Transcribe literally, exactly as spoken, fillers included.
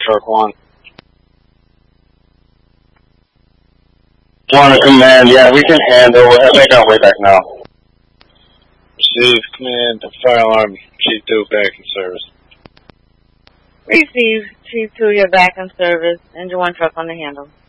Truck one. One command, yeah, we can handle. We'll make our way back now. Receive command, the fire alarm, Chief two, back in service. Receive, Chief two, you're back in service. Engine one truck on the handle.